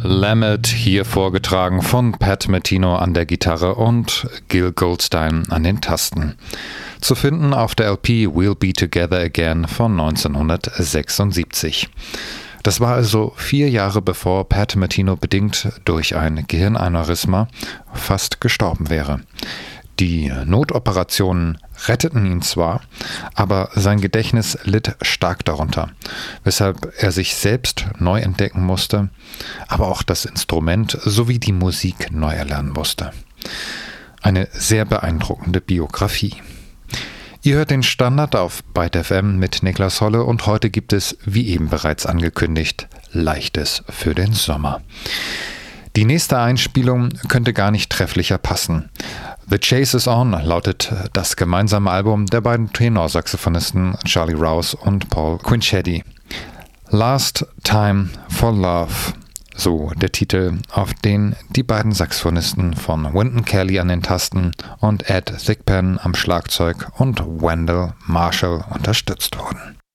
Lamed, hier vorgetragen von Pat Metino an der Gitarre und Gil Goldstein an den Tasten. Zu finden auf der LP We'll Be Together Again von 1976. Das war also 4 Jahre bevor Pat Metino bedingt durch ein Gehirnaneurysma fast gestorben wäre. Die Notoperationen retteten ihn zwar, aber sein Gedächtnis litt stark darunter, weshalb er sich selbst neu entdecken musste, aber auch das Instrument sowie die Musik neu erlernen musste. Eine sehr beeindruckende Biografie. Ihr hört den Standard auf Byte FM mit Niklas Holle und heute gibt es, wie eben bereits angekündigt, Leichtes für den Sommer. Die nächste Einspielung könnte gar nicht trefflicher passen. The Chase is On lautet das gemeinsame Album der beiden Tenorsaxophonisten Charlie Rouse und Paul Quinchetti. Last Time for Love, so der Titel, auf den die beiden Saxophonisten von Wynton Kelly an den Tasten und Ed Thigpen am Schlagzeug und Wendell Marshall unterstützt wurden.